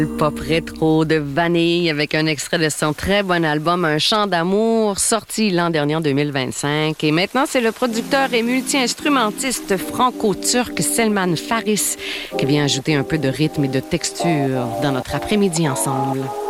Le pop rétro de Vanille avec un extrait de son très bon album Un chant d'amour sorti l'an dernier en 2025. Et maintenant, c'est le producteur et multi-instrumentiste franco-turc Selman Faris qui vient ajouter un peu de rythme et de texture dans notre après-midi ensemble.